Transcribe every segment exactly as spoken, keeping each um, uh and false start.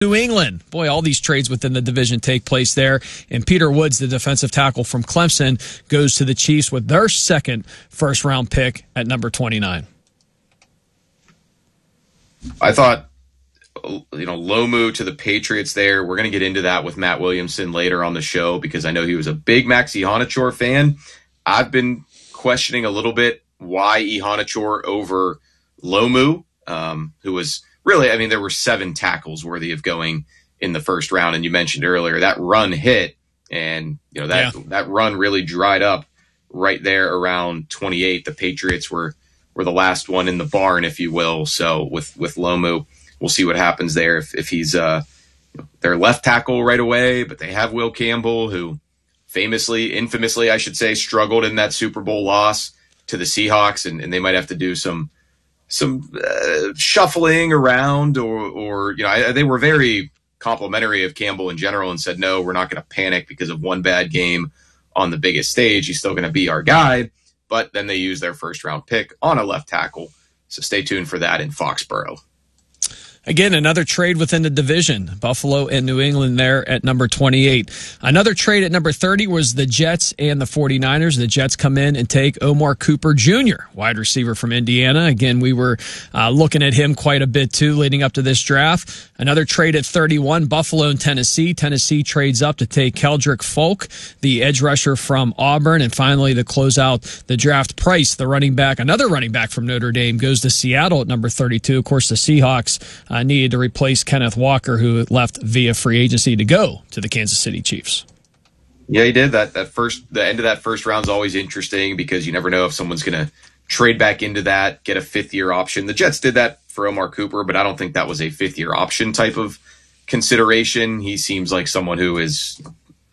New England. Boy, all these trades within the division take place there. And Peter Woods, the defensive tackle from Clemson, goes to the Chiefs with their second first-round pick at number twenty-nine. I thought, you know, Lomu to the Patriots there. We're going to get into that with Matt Williamson later on the show because I know he was a big Max Ihanachor fan. I've been questioning a little bit why Ihanachor over Lomu, um, who was really, I mean, there were seven tackles worthy of going in the first round. And you mentioned earlier that run hit and, you know, that, yeah. that run really dried up right there around twenty-eight. The Patriots were, were the last one in the barn, if you will. So with, with Lomu, we'll see what happens there. If, if he's, uh, you know, their left tackle right away, but they have Will Campbell, who famously, infamously, I should say, struggled in that Super Bowl loss to the Seahawks. And, and they might have to do some, some uh, shuffling around or, or, you know, I, they were very complimentary of Campbell in general and said, no, we're not going to panic because of one bad game on the biggest stage. He's still going to be our guy. But then they used their first round pick on a left tackle. So stay tuned for that in Foxborough. Again, another trade within the division. Buffalo and New England there at number twenty-eight. Another trade at number thirty was the Jets and the forty-niners. The Jets come in and take Omar Cooper Junior, wide receiver from Indiana. Again, we were uh, looking at him quite a bit, too, leading up to this draft. Another trade at thirty-one, Buffalo and Tennessee. Tennessee trades up to take Keldrick Folk, the edge rusher from Auburn. And finally, to close out the draft, Price, the running back, another running back from Notre Dame, goes to Seattle at number thirty-two. Of course, the Seahawks Uh, needed to replace Kenneth Walker, who left via free agency to go to the Kansas City Chiefs. Yeah, he did. That that first, the end of that first round is always interesting because you never know if someone's going to trade back into that, get a fifth year option. The Jets did that for Omar Cooper, but I don't think that was a fifth year option type of consideration. He seems like someone who is,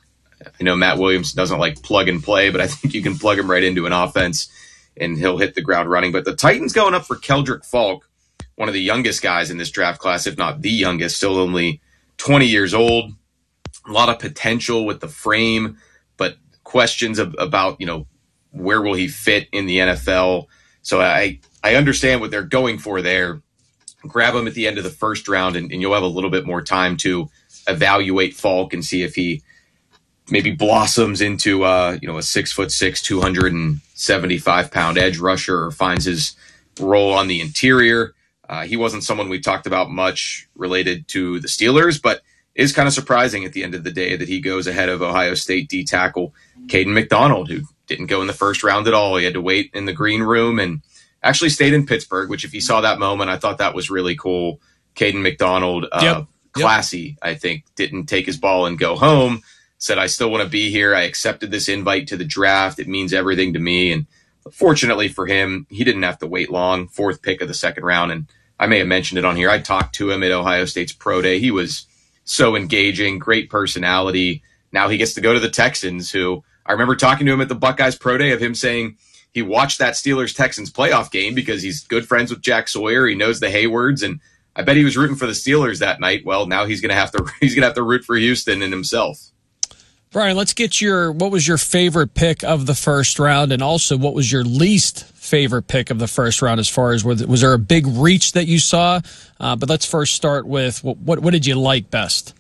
I know Matt Williams doesn't like plug and play, but I think you can plug him right into an offense and he'll hit the ground running. But the Titans going up for Keldrick Folk, one of the youngest guys in this draft class, if not the youngest, still only twenty years old. A lot of potential with the frame, but questions of, about, you know, where will he fit in the N F L? So I, I understand what they're going for there. Grab him at the end of the first round, and, and you'll have a little bit more time to evaluate Falk and see if he maybe blossoms into, uh, you know, a six foot six, two hundred seventy-five pound edge rusher or finds his role on the interior. Uh, he wasn't someone we talked about much related to the Steelers, but is kind of surprising at the end of the day that he goes ahead of Ohio State D tackle Caden McDonald, who didn't go in the first round at all. He had to wait in the green room and actually stayed in Pittsburgh, which if you saw that moment, I thought that was really cool. Caden McDonald, uh, yep. classy, yep. I think, didn't take his ball and go home, said, I still want to be here. I accepted this invite to the draft. It means everything to me. And fortunately for him, he didn't have to wait long. Fourth pick of the second round. And I may have mentioned it on here. I talked to him at Ohio State's Pro Day. He was so engaging, great personality. Now he gets to go to the Texans, who I remember talking to him at the Buckeyes Pro Day of him saying he watched that Steelers-Texans playoff game because he's good friends with Jack Sawyer. He knows the Haywards, and I bet he was rooting for the Steelers that night. Well, now he's going to have to he's going to have to root for Houston and himself. Brian, let's get your, what was your favorite pick of the first round, and also what was your least favorite pick of the first round as far as, was, was there a big reach that you saw? Uh, but let's first start with, what, what what did you like best?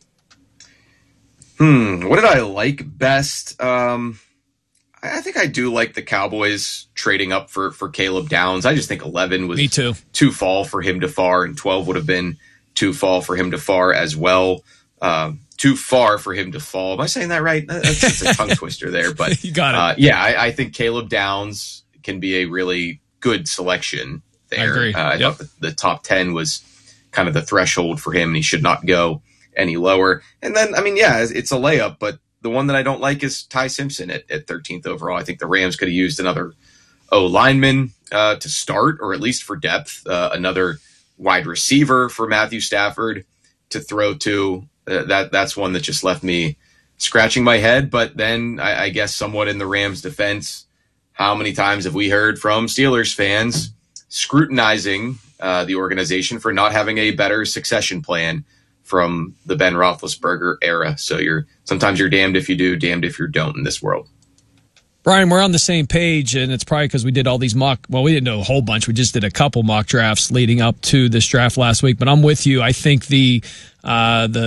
Hmm, what did I like best? Um, I think I do like the Cowboys trading up for, for Caleb Downs. I just think eleven was Me too. too fall for him to far, and twelve would have been too fall for him to far as well. Um, too far for him to fall. Am I saying that right? That's, that's a tongue twister there, but you got it. Uh, yeah, I, I think Caleb Downs can be a really good selection there. I agree. Uh, I yep. thought the, the top ten was kind of the threshold for him, and he should not go any lower. And then, I mean, yeah, it's a layup, but the one that I don't like is Ty Simpson at, at thirteenth overall. I think the Rams could have used another O lineman uh, to start, or at least for depth, uh, another wide receiver for Matthew Stafford to throw to. Uh, that that's one that just left me scratching my head. But then I, I guess somewhat in the Rams' defense, how many times have we heard from Steelers fans scrutinizing uh, the organization for not having a better succession plan from the Ben Roethlisberger era? So you're sometimes you're damned if you do, damned if you don't in this world. Brian, we're on the same page, and it's probably because we did all these mock. Well, we didn't know a whole bunch. We just did a couple mock drafts leading up to this draft last week. But I'm with you. I think the uh, the